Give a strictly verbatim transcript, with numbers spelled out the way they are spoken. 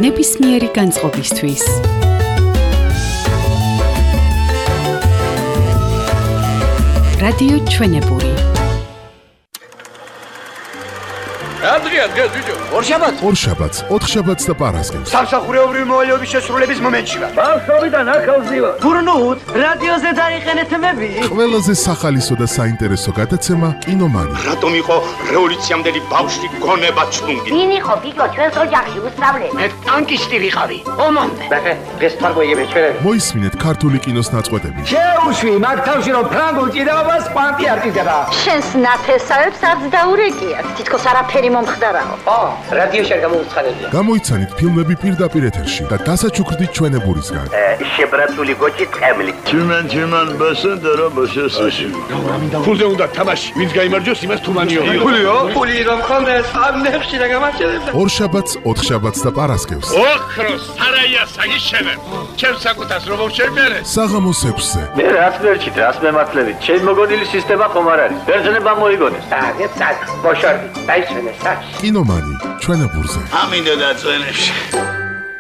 ნებისმიერი განწყობისთვის. რადიო ჩვენებური. Adrian, gel video. ორშაბათს ორშაბათს, ოთხშაბათს და პარასკევს. სამსახურეობრივი მოვალეობის შესრულების მომენტში ვარ. ბავშვობიდან ახალზივა. გურნუთ, რადიოზე დაიყენეთ მები. ყველაზე სახალისო და საინტერესო გადაცემა კინომანი. რატომ იყო რევოლუციამდელი ბავშვი გონება ჩლუნგი? ვინ იყო გიგო ჩვენს ოჯახში უსწავლელი? მე ტანკისტი ვიყავი. ომამდე. ბახე, დღეს თარგოიები ჩვენები. მოისმინეთ ქართული კინოს ნაწყვეტები. შეუშვი მაგ თავში რომ ფრანგულ ჭიდაობას კვანტი არ ჭირდება. შენს ნათესავებს არც დაურეკიათ. თითქოს არაფერი მომხდარაო. ო, რადიოში არ გამოვცხადებია. გამოიცანით ფილმები პირდაპირ ეთერში და დასაჩუქრდით ჩვენებურისგან. შებრაცული გოჭი ტყემლი. Tümen tümen basın dara basıyorsun. ფულზე უნდა თამაში. ვინც გაიმარჯვოს, იმას თუმანიო. ფულიო? ფული რომ ხონდეს, ამ ნეხში რა გამარჯვებდა. ორშაბათს, ოთხშაბათს და პარასკევს. ოქროს სარაია საგიშენებ. ჩემს საკუთას რომ შევმერე. საღამოს ექვსზე. Ne rast verçit, rast mematlevi. Çel mogodili sistema xomar არის. ბერძნება მოიგონეს. აგე წად. ბოშორდი, დაიჩვენე საჩ. კინომანი ჩვენებურზე. ამინდა და წვენებში.